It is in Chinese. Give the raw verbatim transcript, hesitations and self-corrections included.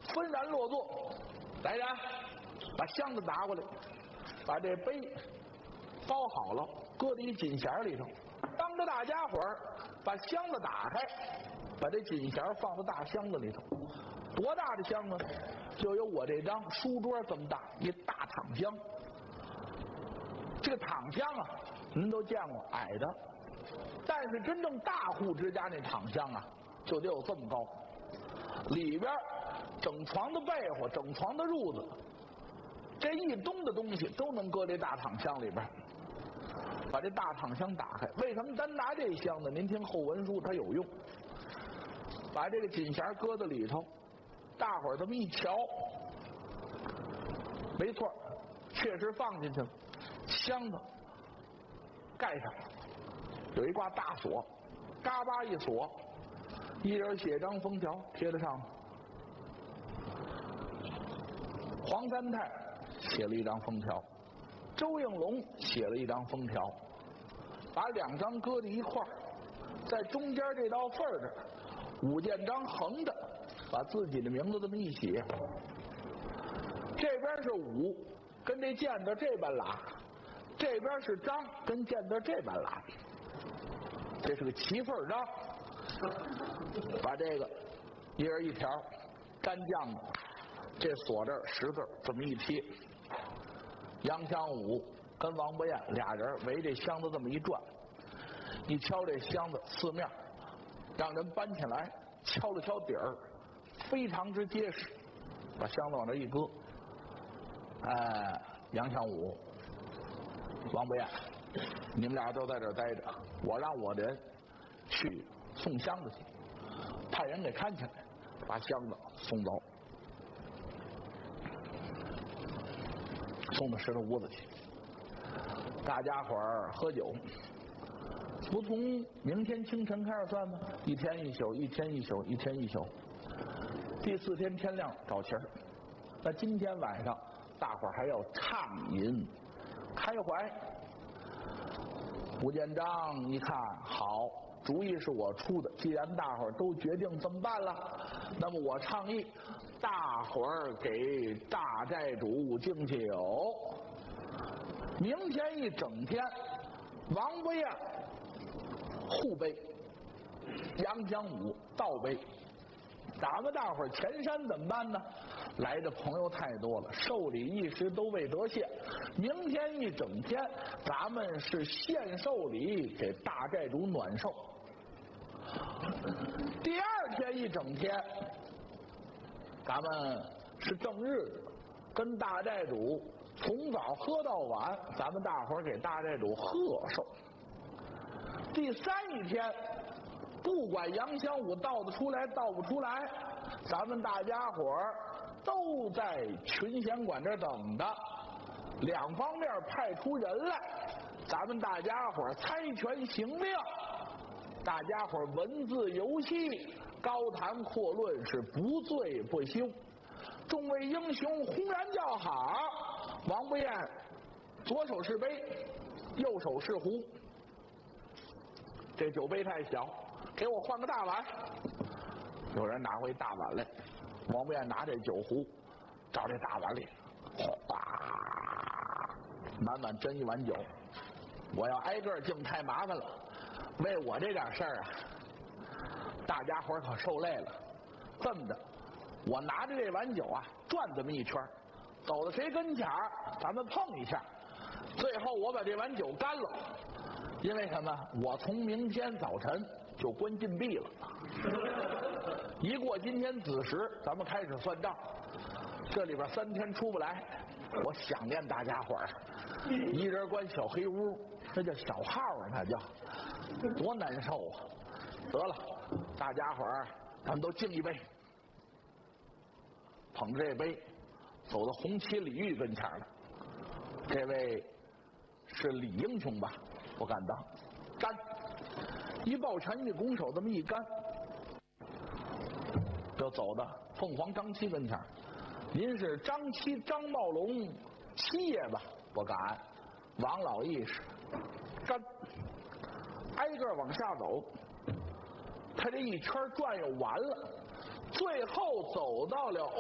纷然落座。来人，把箱子拿过来，把这杯包好了，搁在一锦匣里头。当着大家伙儿把箱子打开，把这锦匣放到大箱子里头。多大的箱子？就有我这张书桌这么大，一大躺箱。这个躺箱啊，您都见过矮的，但是真正大户之家那躺箱啊，就得有这么高。里边整床的被窝、整床的褥子，这一冬的东西都能搁这大躺箱里边。把这大躺箱打开，为什么单拿这箱子？您听后文书，它有用。把这个锦匣搁在里头，大伙儿这么一瞧，没错，确实放进去了。箱子盖上，有一挂大锁，嘎巴一锁，一人写张封条贴在上面。黄三太写了一张封条，周应龙写了一张封条，把两张搁在一块儿，在中间这道缝儿这儿，武建章横着把自己的名字这么一写，这边是武跟这剑字这般拉，这边是章跟剑字这般拉，这是个齐份章。把这个一人一条干酱的这锁这儿十字这么一贴，杨强武跟王伯彦俩人围这箱子这么一转，一敲这箱子四面，让人搬起来，敲了敲底儿，非常之结实，把箱子往这一搁。哎，杨强武、王伯彦，你们俩都在这儿待着，我让我的人去送箱子去，派人给看起来，把箱子送走，送到石头屋子去。大家伙儿喝酒，不从明天清晨开始算吗？一天一宿，一天一宿，一天一宿。第四天天亮找钱儿。那今天晚上大伙儿还要畅饮开怀。吴建章一看，好，主意是我出的，既然大伙儿都决定这么办了，那么我倡议大伙儿给大寨主敬酒。明天一整天，王伯彦护杯，杨强武倒杯。咱们大伙儿前山怎么办呢？来的朋友太多了，寿礼一时都未得献。明天一整天，咱们是献寿礼给大寨主暖寿。第二天一整天，咱们是正日子，跟大寨主从早喝到晚，咱们大伙儿给大寨主贺寿。第三一天，不管杨香武倒得出来倒不出来，咱们大家伙儿都在群贤馆这等着，两方面派出人来，咱们大家伙儿猜拳行令，大家伙儿文字游戏高谈阔论，是不醉不休。众位英雄轰然叫好。王伯彦左手是杯，右手是壶，这酒杯太小，给我换个大碗。有人拿回大碗来，王伯彦拿这酒壶找这大碗里，哗，满满斟一碗酒。我要挨个敬太麻烦了，为我这点事儿啊，大家伙可受累了。这么着，我拿着这碗酒啊，转这么一圈，走到谁跟前儿，咱们碰一下，最后我把这碗酒干了。因为什么？我从明天早晨就关禁闭了，一过今天子时，咱们开始算账。这里边三天出不来，我想念大家伙儿，一人关小黑屋，那叫小号啊，那叫多难受啊！得了，大家伙儿，咱们都敬一杯。捧着这杯，走到红旗李煜跟前了。这位是李英雄吧？不敢当，干！一抱拳一拱手，这么一干，就走到凤凰张七跟前。您是张七张茂龙七爷吧？不敢。王老义是干，挨个往下走。他这一圈转悠完了，最后走到了